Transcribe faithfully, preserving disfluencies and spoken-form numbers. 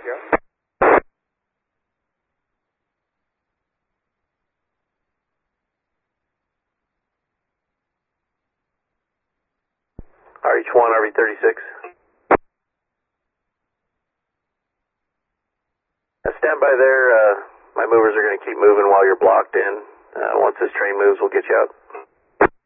Yeah. R H one, R V thirty-six. Uh, stand by there. Uh, my movers are going to keep moving while you're blocked in. Uh, once this train moves, we'll get you out.